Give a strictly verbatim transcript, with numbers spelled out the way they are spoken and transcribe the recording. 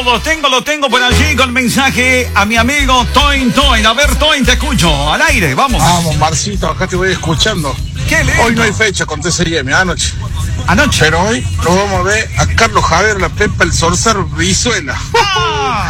lo tengo, lo tengo por allí con mensaje a mi amigo Toin Toin. A ver, Toin, te escucho, al aire, vamos. Vamos, Marcito, acá te voy escuchando. Qué lindo. Hoy no hay fecha con T C M, anoche. Anoche. Pero hoy lo vamos a ver a Carlos Javier, la Pepa, el Zorzar Brizuela. ¡Ah!